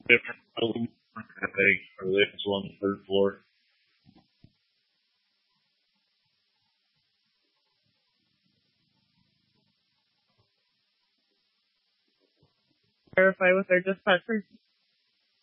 different buildings. Are they also on the third floor? Verify with their dispatcher.